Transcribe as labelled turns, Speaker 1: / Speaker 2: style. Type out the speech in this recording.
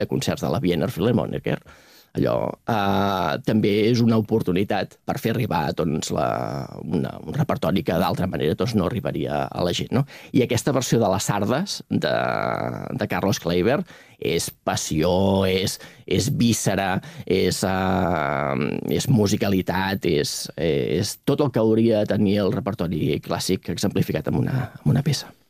Speaker 1: de concerts de la Wiener Philharmoniker, allò també és una oportunitat per fer arribar doncs, un repertori que d'altra manera doncs, no arribaria a la gent. No? I aquesta versió de les sardes de Carlos Kleiber és passió, és víscera, és musicalitat, és tot el que hauria de tenir el repertori clàssic exemplificat en una peça.